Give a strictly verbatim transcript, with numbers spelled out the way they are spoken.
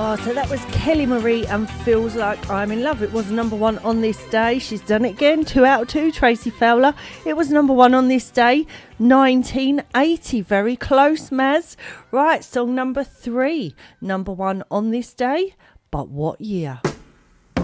Oh, so that was Kelly Marie and Feels Like I'm in Love. It was number one on this day. She's done it again. Two out of two. Tracy Fowler. It was number one on this day. nineteen eighty. Very close, Maz. Right, song number three. Number one on this day. But what year?